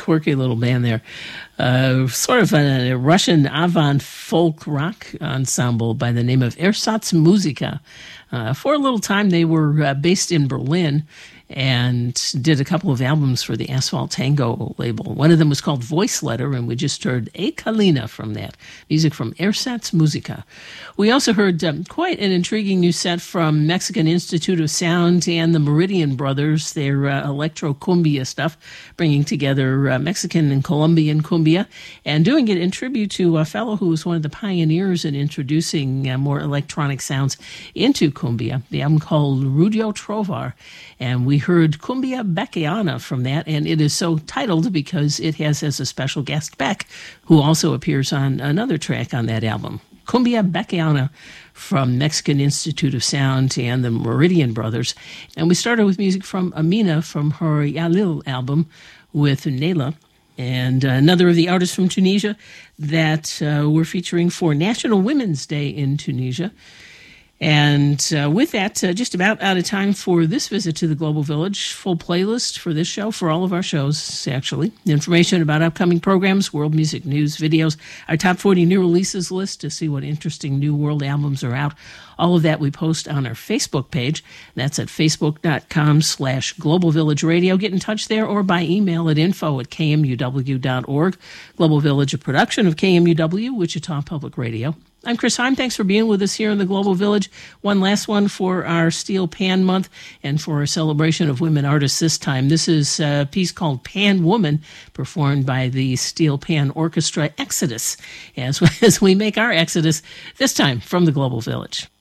quirky little band there. Sort of a Russian avant folk rock ensemble by the name of Ersatz Musica. For a little time, they were based in Berlin and did a couple of albums for the Asphalt Tango label. One of them was called Voice Letter, and we just heard E Kalina from that. Music from Ersatz Musica. We also heard quite an intriguing new set from Mexican Institute of Sound and the Meridian Brothers, their electro cumbia stuff, bringing together Mexican and Colombian cumbia, and doing it in tribute to a fellow who was one of the pioneers in introducing more electronic sounds into cumbia. The album called Rudio Trovar, and we heard Cumbia Beckiana from that, and it is so titled because it has as a special guest Beck, who also appears on another track on that album. Cumbia Beckiana from Mexican Institute of Sound and the Meridian Brothers. And we started with music from Amina from her Yalil album with Nela, and another of the artists from Tunisia that we're featuring for National Women's Day in Tunisia. And with that, just about out of time for this visit to the Global Village. Full playlist for this show, for all of our shows, actually. Information about upcoming programs, world music news, videos, our top 40 new releases list to see what interesting new world albums are out. All of that we post on our Facebook page. That's at facebook.com/Global Village Radio. Get in touch there or by email at info@kmuw.org. Global Village, a production of KMUW, Wichita Public Radio. I'm Chris Heim. Thanks for being with us here in the Global Village. One last one for our Steel Pan Month and for our celebration of women artists this time. This is a piece called Pan Woman, performed by the Steel Pan Orchestra Exodus, as we make our exodus this time from the Global Village.